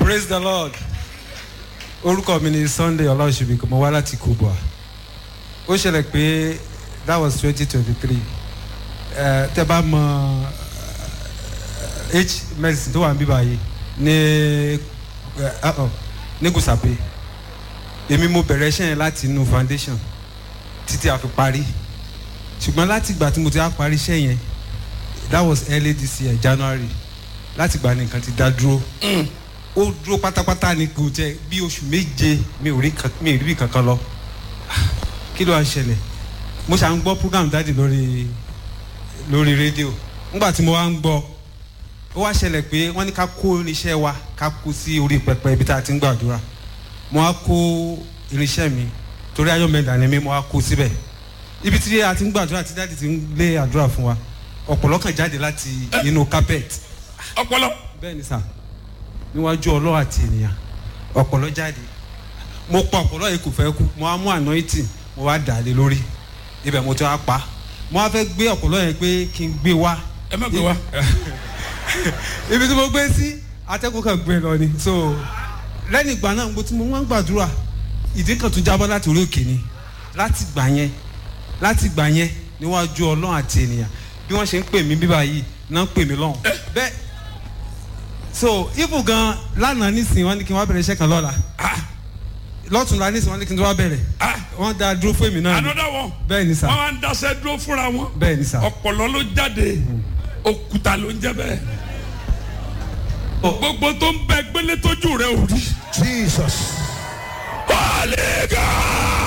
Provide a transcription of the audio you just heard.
Praise the Lord. Orúkọ mi ni Sunday Ọláòṣùbí, mo wá láti Kubwa. Ó ṣẹlẹ̀ pé that was 2023. Tẹ́ bá mọ medicine tó wà níbí báyìí ní Gùsàpé. Èmi mo bẹ̀rẹ̀ iṣẹ́ yẹn láti inú foundation títí a fi parí. Ṣùgbọ́n láti ìgbà tí mo ti á parí iṣẹ́ yẹn, that was early this year, January. Láti ìgbà ni nǹkan ti dá dúró. Ó dúró pátápátá ni kò jẹ́ bí oṣù méje mi ò rí bí kankan lọ. Kí ló wá ṣẹlẹ̀? Mo ṣà ń gbọ́ program dáàdì lórí rédíò. Nígbà tí mo wá ń gbọ́, ó wá ṣẹlẹ̀ pé wọ́n ní ká kó irinṣẹ́ wa ká kó sí orí pẹpẹ ibi tá a ti ń gbàdúrà. Mo wá kó irinṣẹ́ mi torí ayọ̀mẹ̀dà ni mi, mo wá kó síbẹ̀. Ibi tí a ti ń gbàdúrà tí dáàdì ti ń lé àdúrà fún wa, ọ̀pọ̀lọ́ kan jáde láti inú carpet. Ọ̀pọ̀lọ́. Bẹ́ẹ̀ ni sà, níwájú Ọlọ́run àti ènìyàn ọ̀pọ̀lọ́ jáde. Mo pa ọ̀pọ̀lọ́ yìí kò fẹ́ kú, mo wá mú anointing mo wá dà lé lórí, ibẹ̀ mo ti wá pa. Mo wá fẹ́ gbé ọ̀pọ̀lọ́ yẹn pé kí n gbé wá. Ẹ má gbé wá. Ibi tí mo gbé sí atẹ́kùn kan gbé lọ ni. So lẹ́yìn ìgbà náà mo ti mo wá ń gbàdúrà, ìdí kan tún jábọ́ láti orí òkè ni. Láti gbà yẹn níwájú Ọlọ́run àti ènìyàn bí wọ́n ṣe ń pè mí bíbá yìí náà ń pè mí lọ́hùn. Bẹ́ẹ̀ so ibu gan lánàá nísìnyí wọ́n ní kí n wá bẹ̀rẹ̀ iṣẹ́ kan lọ́la. Lọ́tùnla nísìnyí wọ́n ní kí n tó wá bẹ̀rẹ̀. Wọ́n dá dúró fún èmi náà. Another one. Bẹ́ẹ̀ ni sà. Wọ́n wá ń daṣẹ́ dúró fúnra wọn. Bẹ́ẹ̀ ni sà. Ọ̀pọ̀lọ́ ló jáde. Òkúta ló ń jẹ́ bẹ́ẹ̀. Gbogbo tó ń bẹ gbélé tójú rẹ̀ ò rí. Jesus. Hallelujah.